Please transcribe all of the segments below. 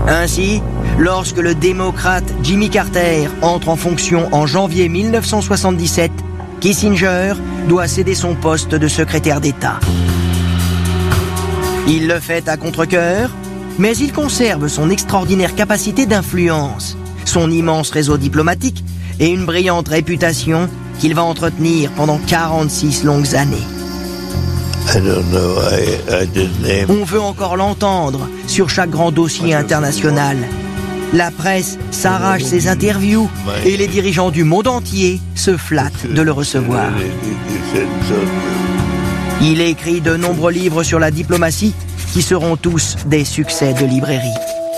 Ainsi, lorsque le démocrate Jimmy Carter entre en fonction en janvier 1977, Kissinger doit céder son poste de secrétaire d'État. Il le fait à contre-cœur, mais il conserve son extraordinaire capacité d'influence, son immense réseau diplomatique et une brillante réputation qu'il va entretenir pendant 46 longues années. On veut encore l'entendre sur chaque grand dossier international. La presse s'arrache ses interviews et les dirigeants du monde entier se flattent de le recevoir. Il écrit de nombreux livres sur la diplomatie qui seront tous des succès de librairie.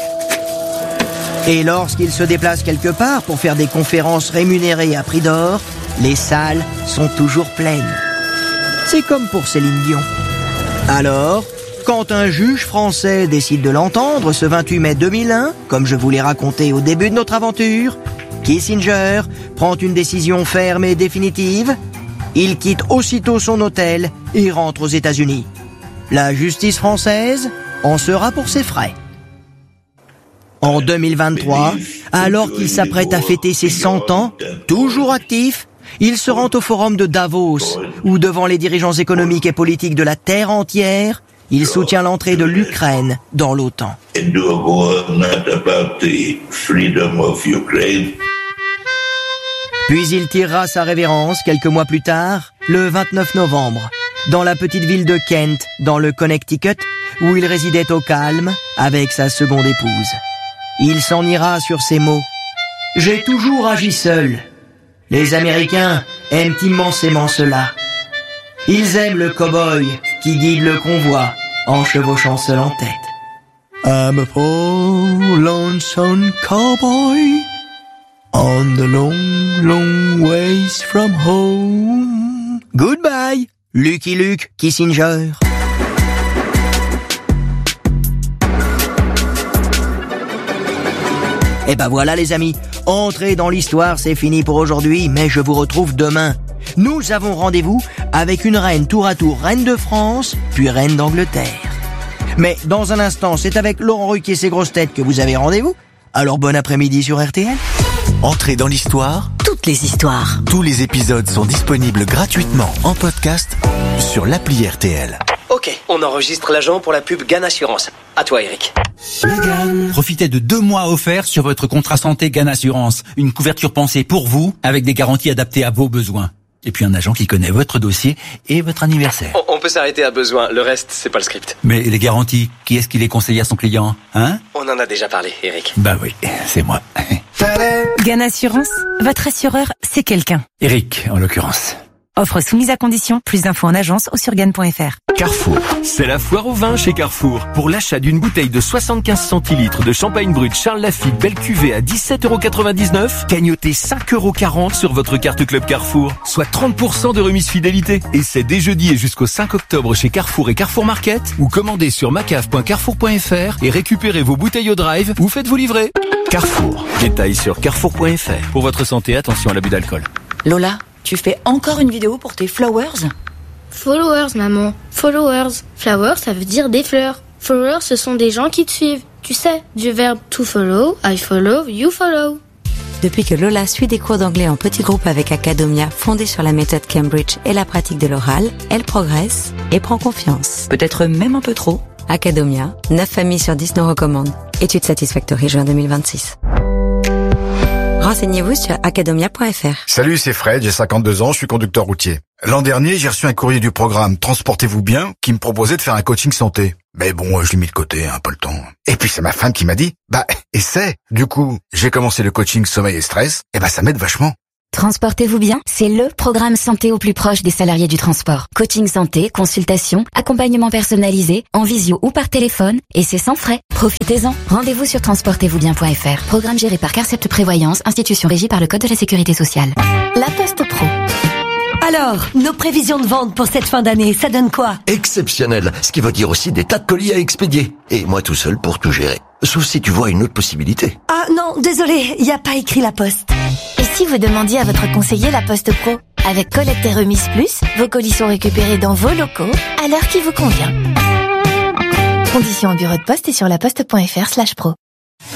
Et lorsqu'il se déplace quelque part pour faire des conférences rémunérées à prix d'or, les salles sont toujours pleines. C'est comme pour Céline Dion. Alors, quand un juge français décide de l'entendre ce 28 mai 2001, comme je vous l'ai raconté au début de notre aventure, Kissinger prend une décision ferme et définitive. Il quitte aussitôt son hôtel et rentre aux États-Unis. La justice française en sera pour ses frais. En 2023, alors qu'il s'apprête à fêter ses 100 ans, toujours actif, il se rend au forum de Davos, où devant les dirigeants économiques et politiques de la terre entière, il soutient l'entrée de l'Ukraine dans l'OTAN. Puis il tirera sa révérence quelques mois plus tard, le 29 novembre, dans la petite ville de Kent, dans le Connecticut, où il résidait au calme avec sa seconde épouse. Il s'en ira sur ces mots. « J'ai toujours agi seul. Les Américains aiment immensément cela. Ils aiment le cow-boy qui guide le convoi en chevauchant seul en tête. I'm a poor lonesome cowboy on the long, long ways from home. Goodbye, Lucky Luke Kissinger. » Et ben voilà les amis, entrer dans l'histoire c'est fini pour aujourd'hui, mais je vous retrouve demain. Nous avons rendez-vous avec une reine tour à tour reine de France, puis reine d'Angleterre. Mais dans un instant, c'est avec Laurent Ruquier et ses grosses têtes que vous avez rendez-vous. Alors bon après-midi sur RTL. Entrez dans l'histoire. Toutes les histoires. Tous les épisodes sont disponibles gratuitement en podcast sur l'appli RTL. Ok, on enregistre l'agent pour la pub GAN Assurance. À toi Eric. Profitez de 2 mois offerts sur votre contrat santé GAN Assurance. Une couverture pensée pour vous, avec des garanties adaptées à vos besoins. Et puis un agent qui connaît votre dossier et votre anniversaire. On peut s'arrêter à besoin, le reste c'est pas le script. Mais les garanties, qui est-ce qui les conseille à son client, hein? On en a déjà parlé, Eric. Bah oui, c'est moi. GAN Assurance, votre assureur, c'est quelqu'un. Eric, en l'occurrence. Offre soumise à condition, plus d'infos en agence ou sur GAN.fr. Carrefour. C'est la foire au vin chez Carrefour. Pour l'achat d'une bouteille de 75 centilitres de champagne brut Charles Lafite belle cuvée à 17,99 €, gagnotez 5,40 € sur votre carte Club Carrefour, soit 30% de remise fidélité. Et c'est dès jeudi et jusqu'au 5 octobre chez Carrefour et Carrefour Market, ou commandez sur macaf.carrefour.fr et récupérez vos bouteilles au drive ou faites-vous livrer. Carrefour. Détails sur carrefour.fr. Pour votre santé, attention à l'abus d'alcool. Lola, tu fais encore une vidéo pour tes flowers? Followers, maman. Followers. Flowers, ça veut dire des fleurs. Followers, ce sont des gens qui te suivent. Tu sais, du verbe to follow, I follow, you follow. Depuis que Lola suit des cours d'anglais en petits groupes avec Academia, fondée sur la méthode Cambridge et la pratique de l'oral, elle progresse et prend confiance. Peut-être même un peu trop. Academia, 9 familles sur 10 nous recommandent. Étude Satisfactory, juin 2026. Renseignez-vous sur academia.fr. Salut, c'est Fred, j'ai 52 ans, je suis conducteur routier. L'an dernier, j'ai reçu un courrier du programme Transportez-vous bien qui me proposait de faire un coaching santé. Mais bon, je l'ai mis de côté, pas le temps. Et puis c'est ma femme qui m'a dit, essaie. Du coup, j'ai commencé le coaching sommeil et stress, et ça m'aide vachement. Transportez-vous bien, c'est le programme santé au plus proche des salariés du transport. Coaching santé, consultation, accompagnement personnalisé, en visio ou par téléphone, et c'est sans frais. Profitez-en. Rendez-vous sur transportez-vous-bien.fr. Programme géré par Carcept Prévoyance, institution régie par le Code de la Sécurité sociale. La Poste Pro. Alors, nos prévisions de vente pour cette fin d'année, ça donne quoi? Exceptionnel, ce qui veut dire aussi des tas de colis à expédier. Et moi tout seul pour tout gérer. Sauf si tu vois une autre possibilité. Ah non, désolé, il n'y a pas écrit La Poste. Et si vous demandiez à votre conseiller La Poste Pro? Avec collecte et remise plus, vos colis sont récupérés dans vos locaux, à l'heure qui vous convient. Conditions au bureau de poste et sur laposte.fr/pro.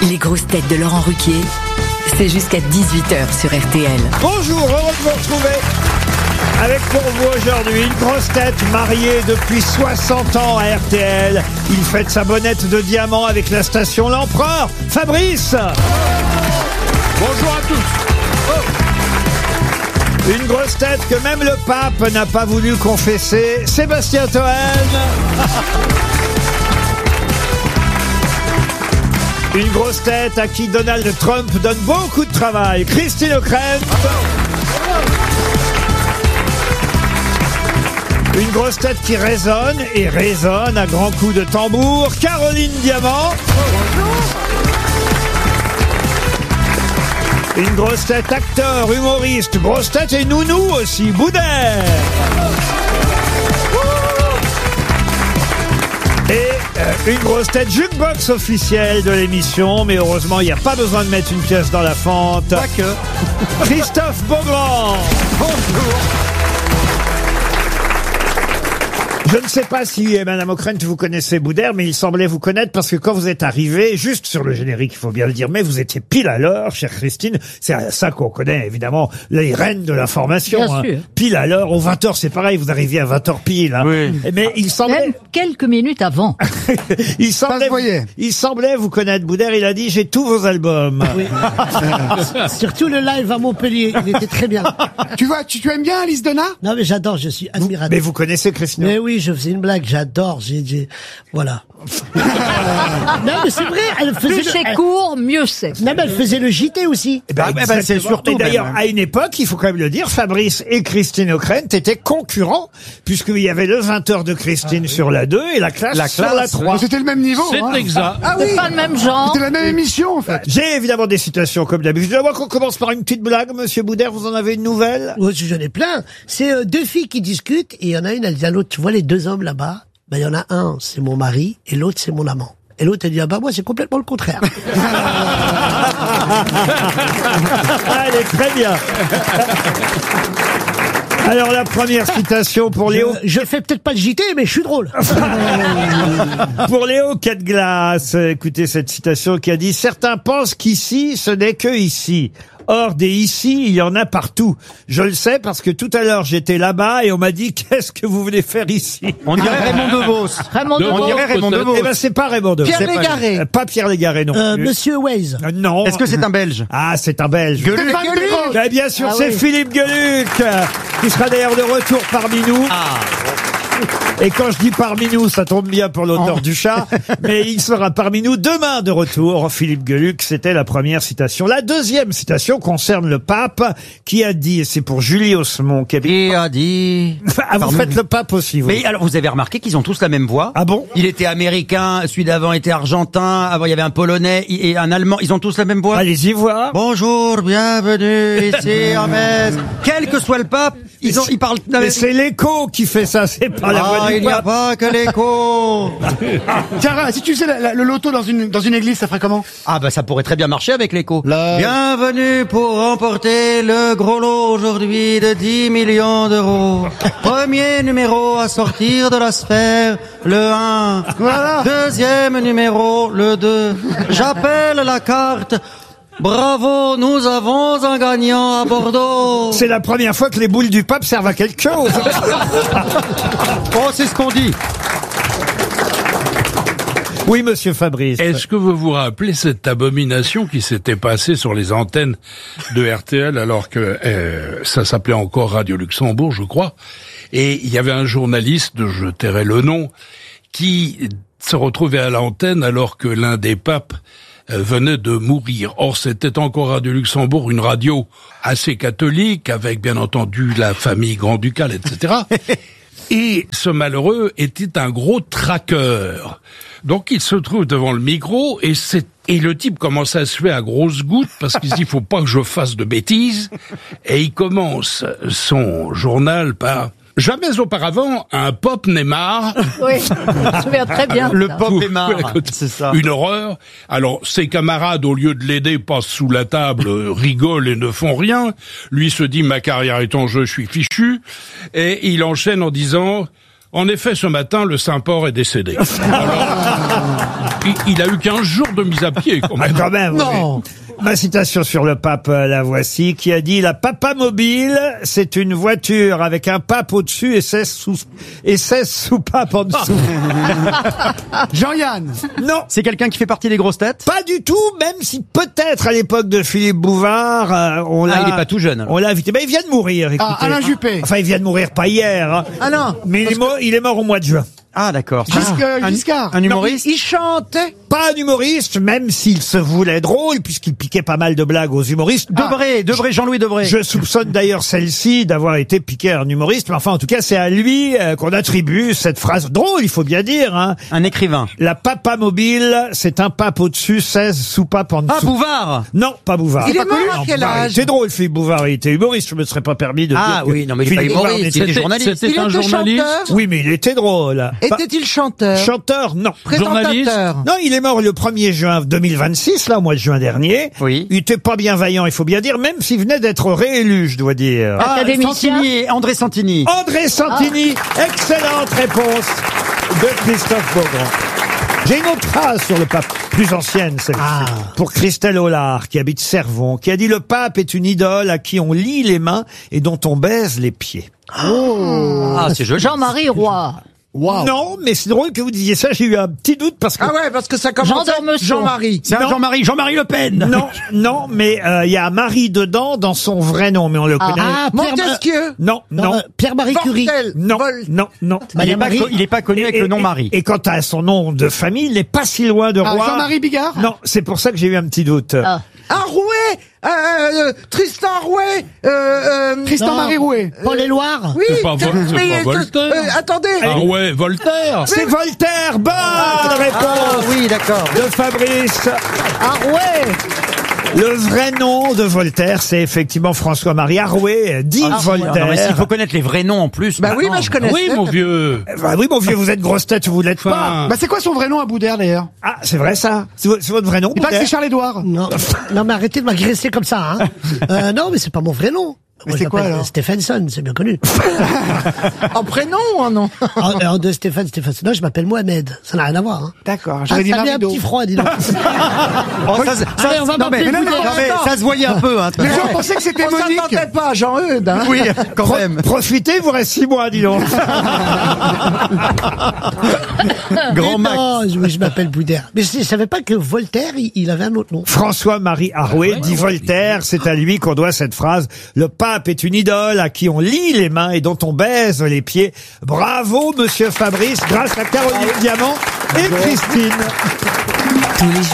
Les grosses têtes de Laurent Ruquier, c'est jusqu'à 18h sur RTL. Bonjour, heureux de vous retrouver. Avec pour vous aujourd'hui une grosse tête mariée depuis 60 ans à RTL. Il fête sa bonnette de diamant avec la station L'Empereur, Fabrice. Bonjour à tous. Une grosse tête que même le pape n'a pas voulu confesser, Sébastien Toen. Une grosse tête à qui Donald Trump donne beaucoup de travail, Christine O'Krent. Une grosse tête qui résonne et résonne à grands coups de tambour, Caroline Diamant. Une grosse tête acteur, humoriste, grosse tête et nounou aussi, Boudère. Et une grosse tête jukebox officielle de l'émission, mais heureusement il n'y a pas besoin de mettre une pièce dans la fente. Pas que. Christophe Beaugrand. Bonjour. Je ne sais pas si, Madame O'Krent, vous connaissez Boudère, mais il semblait vous connaître parce que quand vous êtes arrivé, juste sur le générique, il faut bien le dire, mais vous étiez pile à l'heure, chère Christine. C'est à ça qu'on connaît, évidemment, les reines de l'information. Bien sûr. Pile à l'heure, aux 20h, c'est pareil, vous arriviez à 20h pile. Hein. Oui. Mais il semblait... Même quelques minutes avant. il semblait vous connaître, Boudère. Il a dit, j'ai tous vos albums. Oui. Surtout le live à Montpellier, il était très bien. Tu aimes bien Alice Donna? Non, mais j'adore, je suis admiratif. Mais vous connaissez Christine? Mais oui, je faisais une blague, j'adore, voilà. Non, mais c'est vrai, elle faisait... Plus c'est court, mieux c'est. Non, mais elle faisait le JT aussi. C'est surtout. Et d'ailleurs, à une époque, il faut quand même le dire, Fabrice et Christine O'Krent étaient concurrents, puisqu'il y avait le 20h de Christine sur la 2 et la classe sur la 3. C'était le même niveau. C'est exact. Ah oui. Pas le même genre. C'était la même émission, en fait. J'ai évidemment des citations comme d'habitude. Je vois qu'on commence par une petite blague, monsieur Boudère, vous en avez une nouvelle? Oui, j'en ai plein. C'est deux filles qui discutent et il y en a une, elle dit à l'autre, tu vois les deux hommes là-bas? Ben, il y en a un, c'est mon mari, et l'autre, c'est mon amant. Et l'autre, elle dit, ah bah moi, c'est complètement le contraire. Elle est très bien. Alors, la première citation pour Léo... Je fais peut-être pas de JT, mais je suis drôle. Pour Léo Quetglas, écoutez cette citation qui a dit « Certains pensent qu'ici, ce n'est que ici. Or, des ici, il y en a partout. Je le sais parce que tout à l'heure, j'étais là-bas et on m'a dit, qu'est-ce que vous venez faire ici ?» On dirait Raymond DeVos. On dirait Raymond DeVos. Eh ben, c'est pas Raymond DeVos. Pierre Légaré. Pas Pierre Légaré, non plus. Monsieur Waze. Non. Est-ce que c'est un Belge? Ah, c'est un Belge. Gueluc. Ben, bien sûr, c'est oui. Philippe Gueluc, qui sera d'ailleurs de retour parmi nous. Et quand je dis parmi nous, ça tombe bien pour l'auteur du chat, mais il sera parmi nous demain de retour. Philippe Gueluc, c'était la première citation. La deuxième citation concerne le pape qui a dit, et c'est pour Julie Osmond qui a dit... Ah, vous faites le pape aussi, vous. Mais alors, vous avez remarqué qu'ils ont tous la même voix? Ah bon? Il était américain, celui d'avant était argentin, avant il y avait un polonais et un allemand. Ils ont tous la même voix? Allez-y voir. Bonjour, bienvenue ici en Metz. Quel que soit le pape, ils parlent... Mais c'est l'écho qui fait ça, c'est pas la voix du il n'y a pape. pas que l'écho. Tiens, si tu faisais le loto dans une église, ça ferait comment? Ah bah ça pourrait très bien marcher avec l'écho. Bienvenue pour remporter le gros lot aujourd'hui de 10 millions d'euros. Premier numéro à sortir de la sphère, le 1. Voilà. Deuxième numéro, le 2. J'appelle la carte. Bravo, nous avons un gagnant à Bordeaux. C'est la première fois que les boules du pape servent à quelque chose. Oh, c'est ce qu'on dit. Oui, monsieur Fabrice. Est-ce que vous vous rappelez cette abomination qui s'était passée sur les antennes de RTL alors que ça s'appelait encore Radio Luxembourg, je crois, et il y avait un journaliste, je tairai le nom, qui se retrouvait à l'antenne alors que l'un des papes venait de mourir. Or, c'était encore Radio Luxembourg, une radio assez catholique, avec bien entendu la famille grand-ducale, etc. Et ce malheureux était un gros traqueur. Donc il se trouve devant le micro et le type commence à suer à grosses gouttes parce qu'il se dit il faut pas que je fasse de bêtises. Et il commence son journal par jamais auparavant un pop n'est marre. Oui, je me souviens très bien. Le pop est marre, c'est ça. Une horreur. Alors ses camarades, au lieu de l'aider, passent sous la table, rigolent et ne font rien. Lui se dit ma carrière est en jeu, je suis fichu. Et il enchaîne en disant En effet, ce matin, le Saint-Port est décédé. Il a eu 15 jours de mise à pied, quand même. Quand même, Non. oui. Ma citation sur le pape, la voici, qui a dit « La papamobile, c'est une voiture avec un pape au-dessus et 16 soupapes en dessous. » Jean-Yann. Non. C'est quelqu'un qui fait partie des grosses têtes? Pas du tout, même si peut-être à l'époque de Philippe Bouvard, on l'a... il est pas tout jeune, alors. On l'a invité. Ben, il vient de mourir, écoutez. Alain Juppé. Enfin, il vient de mourir pas hier. Hein. Ah non. Mais il est mort au mois de juin. Ah, d'accord. Giscard. Un humoriste? Il chantait. Pas un humoriste, même s'il se voulait drôle, puisqu'il piquait pas mal de blagues aux humoristes. Debré, Jean-Louis Debré. Je soupçonne d'ailleurs celle-ci d'avoir été piquée à un humoriste, mais enfin, en tout cas, c'est à lui qu'on attribue cette phrase drôle, il faut bien dire. Hein. Un écrivain. La papamobile, c'est un pape au-dessus, 16 soupapes en dessous. Ah, Bouvard. Non, pas Bouvard. Il est mort à quel âge? C'est drôle, Philippe Bouvard, il était humoriste, je me serais pas permis de dire. Ah que oui, non, mais il est pas Philippe Bouvard humoriste, n'était- il était journaliste. C'était un journaliste. Oui, mais il était drôle. Était-il chanteur? Chanteur, non. Présentateur? Non, il est mort le 1er juin 2026, là, au mois de juin dernier. Oui. Il était pas bien vaillant, il faut bien dire, même s'il venait d'être réélu, je dois dire. Ah, Académicien. Santini, André Santini. André Santini, excellente réponse de Christophe Beaugrand. J'ai une autre phrase sur le pape, plus ancienne celle-ci, pour Christelle Hollard, qui habite Cervon, qui a dit « Le pape est une idole à qui on lie les mains et dont on baise les pieds. » Ah, c'est joli. Jean-Marie Roy. Wow. Non, mais c'est drôle que vous disiez ça, j'ai eu un petit doute parce que... Ah ouais, parce que ça commence Jean avec d'Ormesson. Jean-Marie. C'est un Non. Jean-Marie Le Pen. Non, mais il y a Marie dedans dans son vrai nom, mais on le connaît. Montesquieu. Non. Pierre-Marie Curie. Non. Il est pas connu avec le nom Marie. Et quant à son nom de famille, il n'est pas si loin de Roy. Jean-Marie Bigard. Non, c'est pour ça que j'ai eu un petit doute. Rouet. Tristan Rouet. Tristan-Marie Rouet. Paul Éluard. Oui. C'est pas Voltaire. Attendez. Ah ouais, Voltaire. C'est Voltaire. Bonne réponse Oui, d'accord. de Fabrice. Ah ouais. Le vrai nom de Voltaire, c'est effectivement François-Marie Arouet, dit Voltaire. Non, mais s'il faut connaître les vrais noms en plus. Bah oui, mais je connais. Oui, mon vieux. Bah oui, mon vieux, vous êtes grosse tête, vous l'êtes pas. Bah c'est quoi son vrai nom à Boudère d'ailleurs? Ah, c'est vrai ça. C'est votre vrai nom. Il paraît que Boudère c'est Charles-Édouard. Non, non mais arrêtez de m'agresser comme ça. Hein. Non, mais c'est pas mon vrai nom. Mais c'est quoi alors? Stephenson, c'est bien connu. En prénom ou en nom? En de Stephenson. Non, je m'appelle Mohamed. Ça n'a rien à voir. Hein. D'accord. Ça met un petit froid, dis donc. Allez, on va non, mais ça se voyait un peu. Hein, les gens pensaient que c'était Monique. On s'attendait pas à Jean-Eudes. Hein. Oui, quand même. Profitez, vous reste 6 mois, dis donc. Grand Max. Non, je m'appelle Boudère. Mais je savais pas que Voltaire, il avait un autre nom. François-Marie Arouet dit Voltaire, c'est à lui qu'on doit cette phrase. Le pape est une idole à qui on lie les mains et dont on baise les pieds. Bravo, monsieur Fabrice, grâce à Caroline Diamant et Christine. Tous les jours.